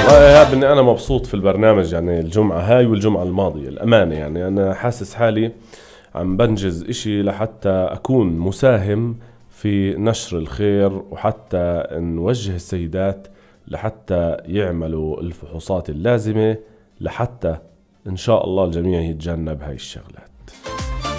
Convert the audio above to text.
اني انا مبسوط في البرنامج، يعني الجمعة هاي والجمعة الماضية الامانة، يعني انا حاسس حالي عم بنجز اشي لحتى اكون مساهم في نشر الخير، وحتى نوجه السيدات لحتى يعملوا الفحوصات اللازمة، لحتى ان شاء الله الجميع يتجنب هاي الشغلات.